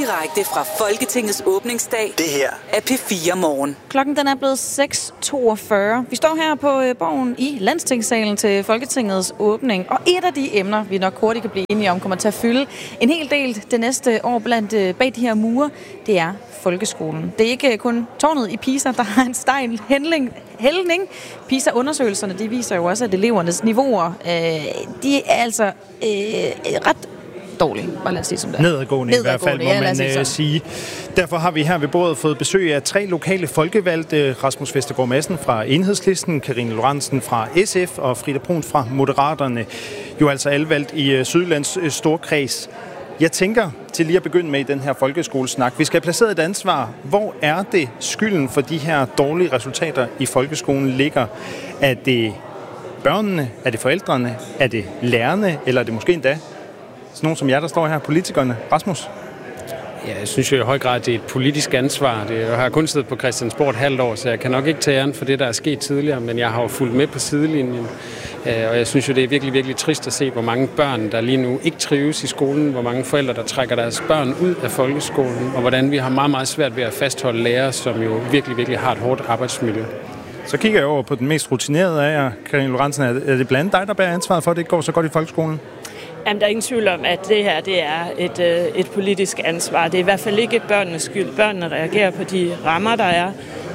Direkte fra Folketingets åbningsdag. Det her er P4 Morgen. Klokken den er blevet 6.42. Vi står her på Borgen i Landstingssalen til Folketingets åbning. Og et af de emner, vi nok hurtigt kan blive enige om, kommer til at fylde en hel del det næste år bag de her mure, det er folkeskolen. Det er ikke kun tårnet i Pisa, der har en stejl hældning. PISA-undersøgelserne, de viser jo også, at elevernes niveauer, de er altså ret dårlige. Nedadgående i hvert fald, må man sige. Derfor har vi her ved bordet fået besøg af 3 lokale folkevalgte. Rasmus Vestergaard Madsen fra Enhedslisten, Karina Lorentzen fra SF og Frida Bruun fra Moderaterne. Jo altså alle valgt i Sydjyllands storkreds. Jeg tænker til lige at begynde med i den her folkeskolesnak. Vi skal have placeret et ansvar. Hvor er det skylden for de her dårlige resultater i folkeskolen ligger? Er det børnene? Er det forældrene? Er det lærerne? Eller er det måske endda sådan nogen som jer, der står her, politikerne? Rasmus? Ja, jeg synes jo i høj grad, det er et politisk ansvar. Jeg har kun siddet på Christiansborg et halvt år, så jeg kan nok ikke tage æren for det, der er sket tidligere, men jeg har jo fulgt med på sidelinjen. Og jeg synes jo, det er virkelig, virkelig trist at se, hvor mange børn, der lige nu ikke trives i skolen, hvor mange forældre, der trækker deres børn ud af folkeskolen, og hvordan vi har meget, meget svært ved at fastholde lærere, som jo virkelig, virkelig har et hårdt arbejdsmiljø. Så kigger jeg over på den mest rutinerede af jer, Karina Lorentzen. Er det blandt dig, der bærer ansvaret for, at det ikke går så godt i folkeskolen? Jamen, der er ingen tvivl om, at det her det er et politisk ansvar. Det er i hvert fald ikke børnenes skyld. Børnene reagerer på de rammer, der er,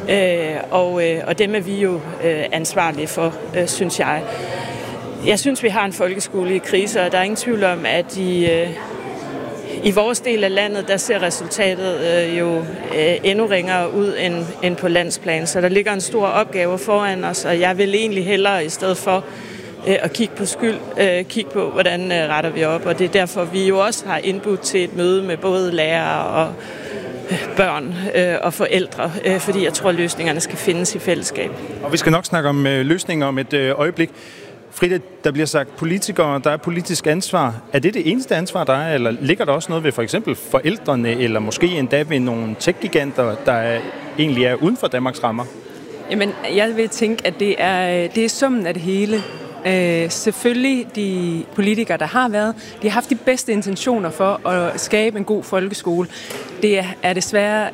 og dem er vi jo ansvarlige for, synes jeg. Jeg synes, vi har en folkeskole i krise, og der er ingen tvivl om, at i vores del af landet, der ser resultatet jo endnu ringere ud end på landsplan. Så der ligger en stor opgave foran os, og jeg vil egentlig hellere i stedet for at kigge på skyld, kigge på, hvordan retter vi op. Og det er derfor, vi jo også har indbudt til et møde med både lærere og børn og forældre, fordi jeg tror, løsningerne skal findes i fællesskab. Og vi skal nok snakke om løsninger om et øjeblik. Frida, der bliver sagt politikere, der er politisk ansvar. Er det det eneste ansvar, der er, eller ligger der også noget ved for eksempel forældrene, eller måske endda ved nogle tech-giganter, der egentlig er uden for Danmarks rammer? Jamen, jeg vil tænke, at det er summen af det hele. Selvfølgelig de politikere, der har været, de har haft de bedste intentioner for at skabe en god folkeskole. Det er desværre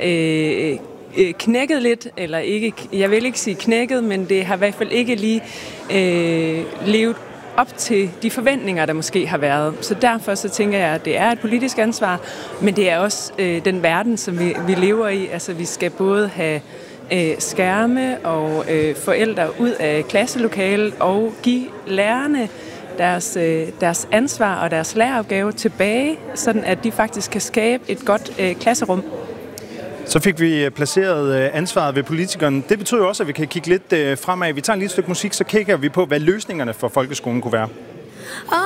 knækket lidt, eller ikke, jeg vil ikke sige knækket, men det har i hvert fald ikke lige levet op til de forventninger, der måske har været. Så derfor så tænker jeg, at det er et politisk ansvar, men det er også den verden, som vi lever i. Altså vi skal både have skærme og forældre ud af klasselokalet og give lærerne deres ansvar og deres læreropgave tilbage, sådan at de faktisk kan skabe et godt klasserum. Så fik vi placeret ansvaret ved politikerne. Det betyder også, at vi kan kigge lidt fremad. Vi tager lige et stykke musik, så kigger vi på, hvad løsningerne for folkeskolen kunne være.